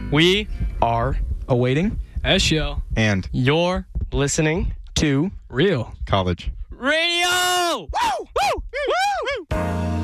We are awaiting SL. And You're listening to Real college. Radio. Woo! Woo!